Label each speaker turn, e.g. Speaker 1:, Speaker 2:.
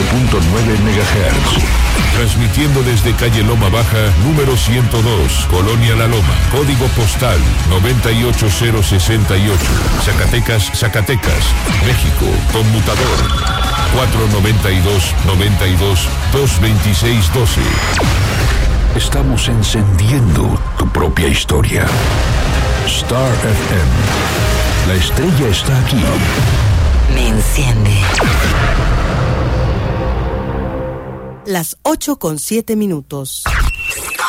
Speaker 1: MHz.
Speaker 2: Transmitiendo desde calle Loma Baja, número 102, Colonia La Loma, código postal 98068, Zacatecas, México, conmutador 492-92-226-12.
Speaker 1: Estamos encendiendo tu propia historia. Star FM. La estrella está aquí.
Speaker 3: Me enciende.
Speaker 4: Las 8:07.